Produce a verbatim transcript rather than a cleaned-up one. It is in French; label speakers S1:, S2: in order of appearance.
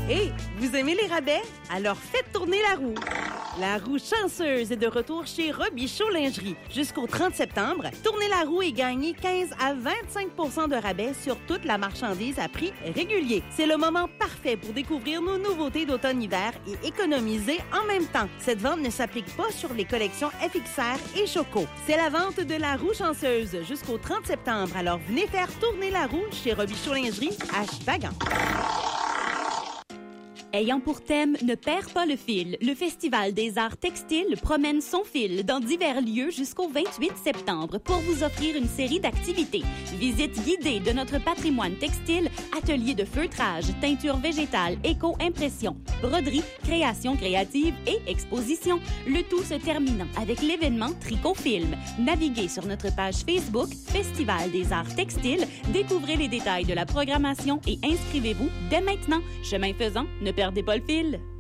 S1: Hey, vous aimez les rabais? Alors faites tourner la roue! La roue chanceuse est de retour chez Robichaud Lingerie. Jusqu'au trente septembre, tournez la roue et gagnez quinze à vingt-cinq pour cent de rabais sur toute la marchandise à prix régulier. C'est le moment parfait pour découvrir nos nouveautés d'automne-hiver et économiser en même temps. Cette vente ne s'applique pas sur les collections F X R et Choco. C'est la vente de la roue chanceuse jusqu'au trente septembre. Alors venez faire tourner la roue chez Robichaud Lingerie à Chipagan.
S2: Ayant pour thème « Ne perds pas le fil », le Festival des arts textiles promène son fil dans divers lieux jusqu'au vingt-huit septembre pour vous offrir une série d'activités. Visite guidée de notre patrimoine textile, ateliers de feutrage, teinture végétale, éco-impression, broderie, création créative et exposition. Le tout se terminant avec l'événement Tricot Film. Naviguez sur notre page Facebook Festival des arts textiles, découvrez les détails de la programmation et inscrivez-vous dès maintenant. Chemin faisant, ne perdez pas le fil.